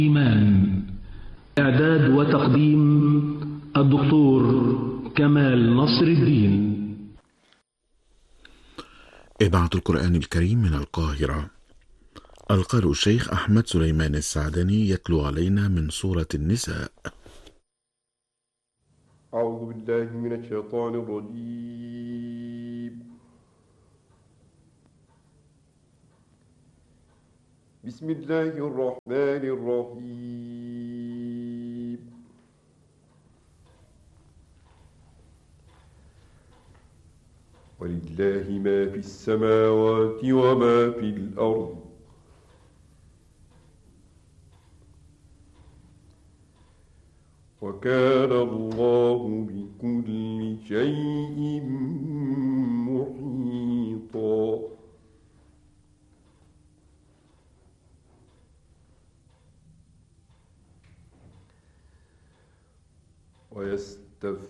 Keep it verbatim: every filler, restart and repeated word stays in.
إيمان. إعداد وتقديم الدكتور كمال نصر الدين. إذاعة القرآن الكريم من القاهرة. القارئ الشيخ أحمد سليمان السعدني يتلو علينا من سورة النساء. أعوذ بالله من الشيطان الرجيم. بسم الله الرحمن الرحيم. ولله ما في السماوات وما في الأرض. وكان الله بكل شيء محيطا. ويستفتونك